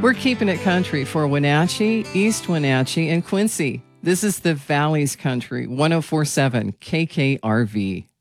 We're keeping it country for Wenatchee, East Wenatchee, and Quincy. This is the Valley's Country, 1047 KKRV.